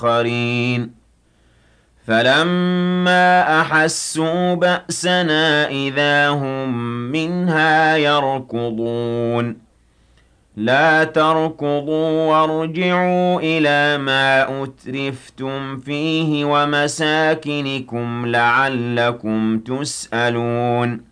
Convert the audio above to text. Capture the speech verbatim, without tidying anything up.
آخَرِينَ فَلَمَّا أَحَسُّوا بَأْسَنَا إِذَا هُم مِّنْهَا يَرْكُضُونَ لَا تَرْكُضُوا وَارْجِعُوا إِلَىٰ مَا أُتْرِفْتُمْ فِيهِ وَمَسَاكِنِكُمْ لَعَلَّكُمْ تُسْأَلُونَ